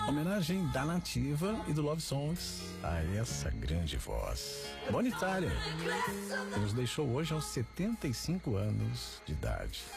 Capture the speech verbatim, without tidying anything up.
Homenagem da Nativa e do Love Songs a essa grande voz. Bonnie Tyler, que nos deixou hoje aos setenta e cinco anos de idade.